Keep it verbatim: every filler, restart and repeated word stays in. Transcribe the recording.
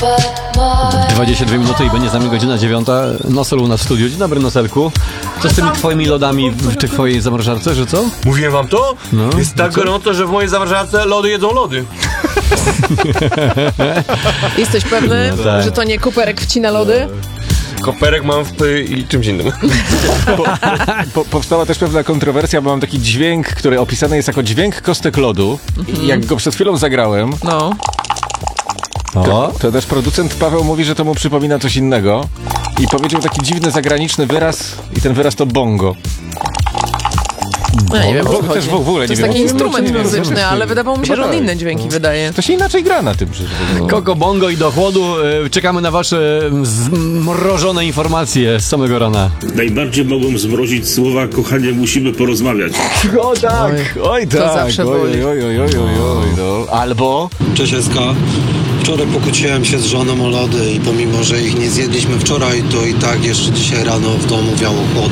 dwadzieścia dwie minuty i będzie za mnie godzina dziewiąta. Nosel u nas w studiu. Dzień dobry, Noselku. Co z tymi twoimi lodami w tej twojej zamrażarce, że co? Mówiłem wam to? No, jest tak gorąco, że w mojej zamrażarce lody jedzą lody. Jesteś pewny, No tak. że to nie kuperek wcina lody? Koperek mam w py i czymś innym. Po, po, powstała też pewna kontrowersja, bo mam taki dźwięk, który opisany jest jako dźwięk kostek lodu. I jak go przed chwilą zagrałem, No. to, to też producent Paweł mówi, że to mu przypomina coś innego. I powiedział taki dziwny, zagraniczny wyraz i ten wyraz to bongo. No, nie wiem, o co Bo, chodzi. też w ogóle To nie jest wiem. taki Nie wiem, instrument nie wiem, muzyczny, nie wiem. ale wydawało mi się, że on Chyba tak. inne dźwięki wydaje. To się inaczej gra na tym przecież. Koko, bongo i do chłodu. E, Czekamy na wasze zmrożone informacje z samego rana. Najbardziej mogą zmrozić słowa kochanie, musimy porozmawiać. O tak, oj to tak, zawsze oj, boli. oj, oj, oj, oj, oj, no. Albo... Cześć Eska. Wczoraj pokłóciłem się z żoną o lody i pomimo, że ich nie zjedliśmy wczoraj, to i tak jeszcze dzisiaj rano w domu wiało chłodno.